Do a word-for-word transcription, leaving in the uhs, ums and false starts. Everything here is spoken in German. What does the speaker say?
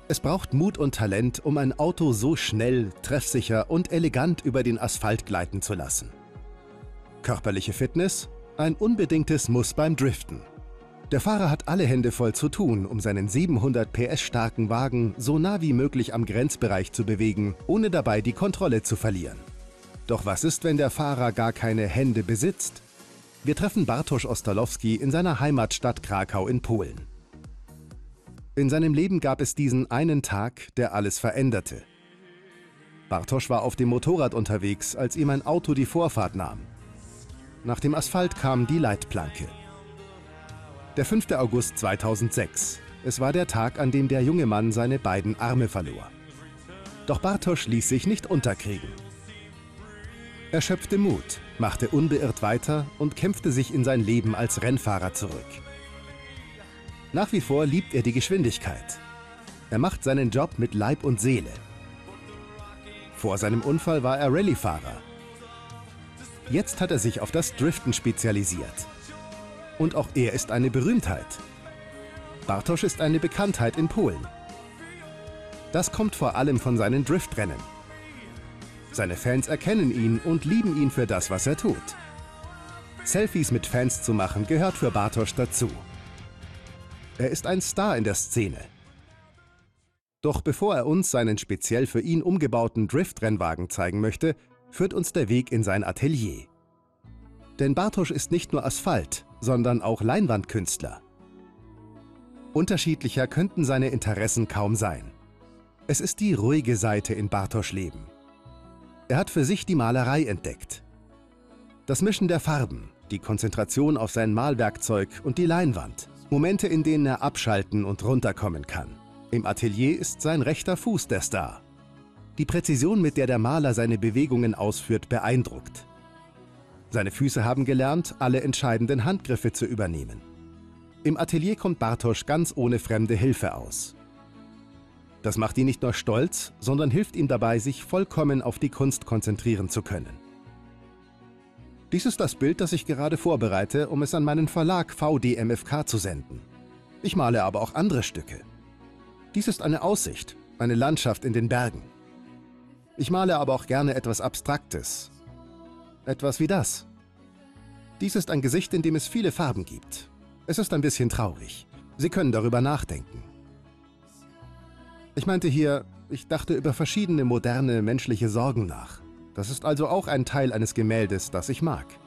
Es braucht Mut und Talent, um ein Auto so schnell, treffsicher und elegant über den Asphalt gleiten zu lassen. Körperliche Fitness? Ein unbedingtes Muss beim Driften. Der Fahrer hat alle Hände voll zu tun, um seinen siebenhundert P S starken Wagen so nah wie möglich am Grenzbereich zu bewegen, ohne dabei die Kontrolle zu verlieren. Doch was ist, wenn der Fahrer gar keine Hände besitzt? Wir treffen Bartosz Ostalowski in seiner Heimatstadt Krakau in Polen. In seinem Leben gab es diesen einen Tag, der alles veränderte. Bartosz war auf dem Motorrad unterwegs, als ihm ein Auto die Vorfahrt nahm. Nach dem Asphalt kam die Leitplanke. Der fünfte August zweitausendsechs. Es war der Tag, an dem der junge Mann seine beiden Arme verlor. Doch Bartosz ließ sich nicht unterkriegen. Er schöpfte Mut, machte unbeirrt weiter und kämpfte sich in sein Leben als Rennfahrer zurück. Nach wie vor liebt er die Geschwindigkeit. Er macht seinen Job mit Leib und Seele. Vor seinem Unfall war er Rallyefahrer. Jetzt hat er sich auf das Driften spezialisiert. Und auch er ist eine Berühmtheit. Bartosz ist eine Bekanntheit in Polen. Das kommt vor allem von seinen Driftrennen. Seine Fans erkennen ihn und lieben ihn für das, was er tut. Selfies mit Fans zu machen, gehört für Bartosz dazu. Er ist ein Star in der Szene. Doch bevor er uns seinen speziell für ihn umgebauten Drift-Rennwagen zeigen möchte, führt uns der Weg in sein Atelier. Denn Bartosz ist nicht nur Asphalt, sondern auch Leinwandkünstler. Unterschiedlicher könnten seine Interessen kaum sein. Es ist die ruhige Seite in Bartosz' Leben. Er hat für sich die Malerei entdeckt. Das Mischen der Farben, die Konzentration auf sein Malwerkzeug und die Leinwand. Momente, in denen er abschalten und runterkommen kann. Im Atelier ist sein rechter Fuß der Star. Die Präzision, mit der der Maler seine Bewegungen ausführt, beeindruckt. Seine Füße haben gelernt, alle entscheidenden Handgriffe zu übernehmen. Im Atelier kommt Bartosz ganz ohne fremde Hilfe aus. Das macht ihn nicht nur stolz, sondern hilft ihm dabei, sich vollkommen auf die Kunst konzentrieren zu können. Dies ist das Bild, das ich gerade vorbereite, um es an meinen Verlag V D M F K zu senden. Ich male aber auch andere Stücke. Dies ist eine Aussicht, eine Landschaft in den Bergen. Ich male aber auch gerne etwas Abstraktes. Etwas wie das. Dies ist ein Gesicht, in dem es viele Farben gibt. Es ist ein bisschen traurig. Sie können darüber nachdenken. Ich meinte hier, ich dachte über verschiedene moderne menschliche Sorgen nach. Das ist also auch ein Teil eines Gemäldes, das ich mag.